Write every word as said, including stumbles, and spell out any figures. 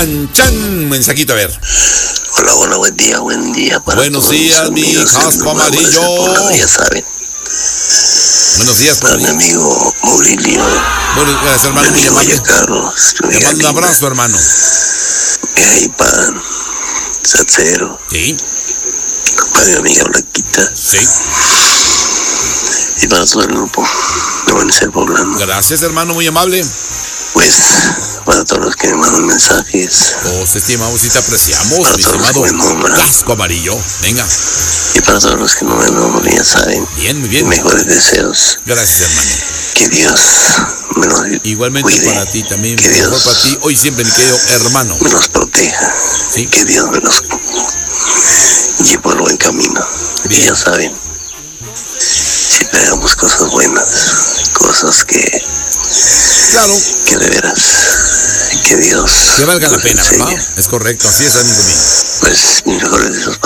Chan, chan, mensajito, a ver. Hola, hola, buen día, buen día para Buenos todos días, mis mi amigos del casco nuevo amarillo. Poblado, ya saben. Buenos días, Para mi Pablo. amigo Murillo, Buenos días, mi hermano, muy amigo amable. María Carlos, mi Te amiga mando un Linda, abrazo, hermano. Gaipan, Sacero, Sí, para mi amiga Blanquita sí. y para todo el grupo de Amanecer Poblano. Gracias, hermano, muy amable. Pues, para todos los que me mandan mensajes Os estimamos y te apreciamos, Para mi todos los estimado que me nombran. casco amarillo. Venga. y para todos los que no me nombran, ya saben, Bien, muy bien. mejores deseos. Gracias, hermano. Que Dios me los Igualmente cuide, para ti también, que mejor Dios para ti, hoy siempre, mi querido hermano. me los proteja, Sí. que Dios me los lleve por el buen camino. Bien. Y ya saben, siempre hagamos cosas buenas, cosas que, Claro, que de veras, que Dios que valga la nos pena, enseñe. ¿verdad? Es correcto, así es, amigo mío. Pues mis mejores deseos